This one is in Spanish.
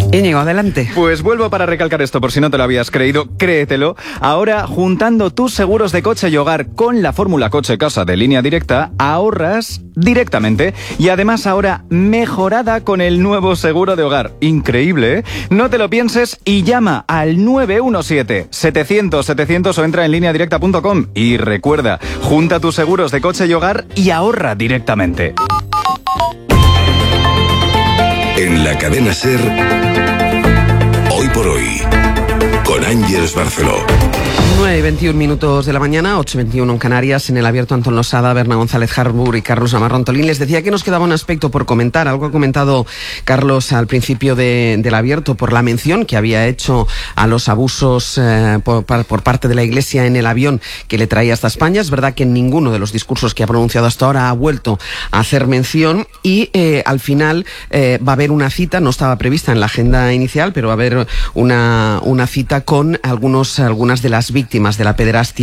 Íñigo, adelante. Pues vuelvo para recalcar esto por si no te lo habías creído, créetelo. Ahora, juntando tus seguros de coche y hogar con la fórmula coche-casa de Línea Directa, ahorras directamente. Y además ahora mejorada con el nuevo seguro de hogar. Increíble, ¿eh? No te lo pienses y llama al 917-700-700 o entra en lineadirecta.com. Y recuerda, junta tus seguros de coche y hogar y ahorra directamente. En la cadena SER, Hoy por Hoy, con Ángeles Barceló. 9:21 de la mañana, 8:21 en Canarias, en el Abierto Antón Losada, Berna González Harbour y Carlos Navarro Tolín. Les decía que nos quedaba un aspecto por comentar, algo ha comentado Carlos al principio del Abierto por la mención que había hecho a los abusos por parte de la Iglesia en el avión que le traía hasta España. Es verdad que en ninguno de los discursos que ha pronunciado hasta ahora ha vuelto a hacer mención y al final va a haber una cita, no estaba prevista en la agenda inicial, pero va a haber una cita con algunas de las víctimas de la pederastia